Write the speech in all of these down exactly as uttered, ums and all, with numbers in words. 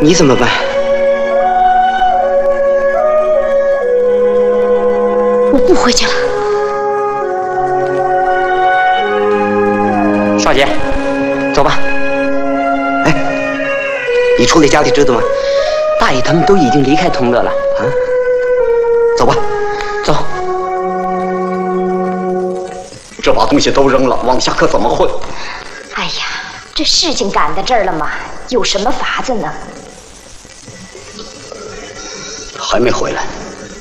你怎么办？ 我不回去了。 少杰，走吧。哎，你处理家里知道吗？大爷他们都已经离开同乐了啊。走吧，走。 这把东西都扔了，往下可怎么混？ 哎呀，这事情赶到这儿了嘛，有什么法子呢？ 还没回来，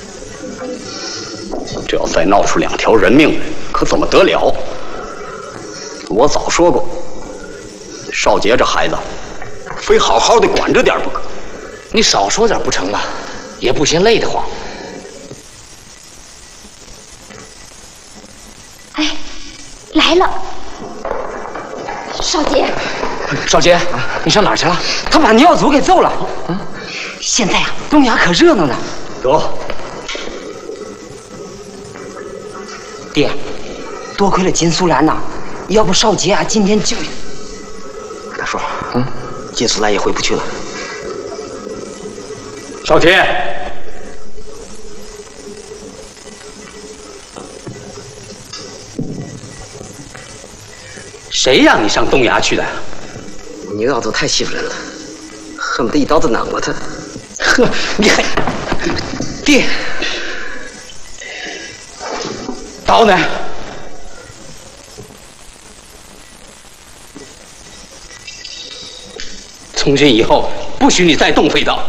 这要再闹出两条人命来，可怎么得了？我早说过，少杰这孩子，非好好的管着点不可。 你少说点不成吗？也不嫌累得慌。 哎，来了，少杰。 少杰，你上哪儿去了？ 他把尿祖给揍了。啊，现在啊，东衙可热闹了。 得， 爹，多亏了金素兰呐，要不少杰啊，今天就……大叔，嗯，金素兰也回不去了。 少杰，谁让你上东衙去的？ 你老头太欺负人了，恨不得一刀子攮了他。 呵，你还， 爹， 刀呢？从今以后，不许你再动飞刀。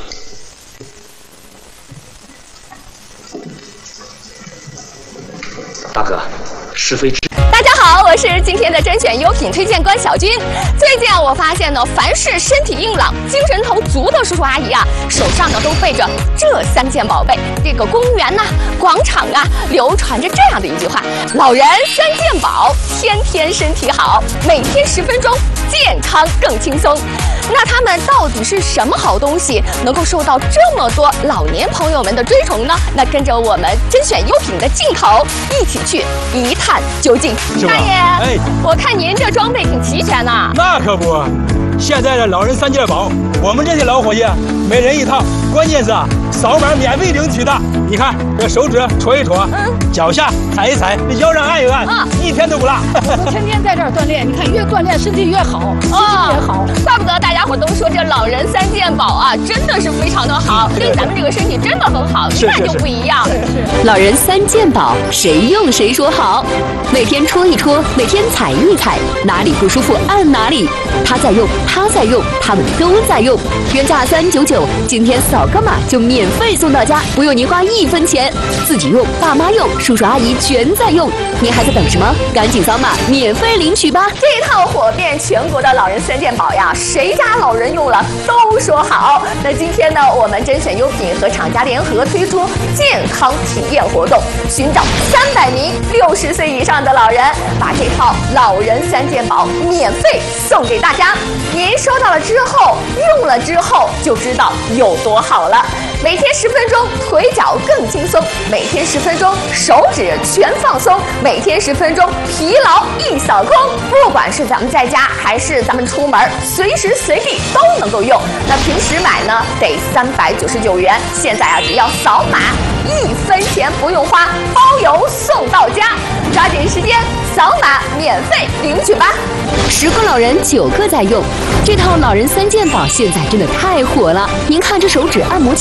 大哥，是非之。 大家好，我是今天的甄选优品推荐官小军。最近啊，我发现呢，凡是身体硬朗、精神头足的叔叔阿姨啊，手上呢都背着这三件宝贝。这个公园呐、啊、广场啊，流传着这样的一句话：老人三件宝，天天身体好，每天十分钟，健康更轻松。那他们到底是什么好东西，能够受到这么多老年朋友们的追崇呢？那跟着我们甄选优品的镜头，一起去一探究竟。大爷，哎，我看您这装备挺齐全呐。 那可不，现在的老人三件宝，我们这些老伙计每人一套，关键是啊，扫码免费领取的。你看这手指戳一戳，嗯，脚下踩一踩，这腰上按一按，啊，一天都不落。 我们天天在这儿锻炼，你看越锻炼身体越好，心情也好。 怪不得大家伙都说这老人三件宝啊，真的是非常的好，跟咱们这个身体真的很好，一看就不一样。 老人三件宝，谁用谁说好。每天戳一戳，每天踩一踩，哪里不舒服按哪里。他在用，他在用，他们都在用。原价三九九，今天扫个码就免费送到家，不用您花一分钱。自己用，爸妈用，叔叔阿姨全在用。您还在等什么？赶紧扫码，免费领取吧！ 这套火遍全国的老人三件宝呀，谁家老人用了都说好。那今天呢，我们甄选优品和厂家联合推出健康体验活动，寻找三百名六十岁以上的老人，把这套老人三件宝免费送给大家。您收到了之后，用了之后就知道有多好了。每天十分钟，腿脚更轻松；每天十分钟，手指全放松；每天十分钟，疲劳一扫空。不管是咱们在家还是咱们出门，随时随地都能够用。那平时买呢，得三百九十九元，现在啊，只要扫码，一分钱不用花，包邮送到家。抓紧时间扫码免费领取吧！ 十个老人九个在用，这套老人三件宝现在真的太火了。您看这手指按摩器。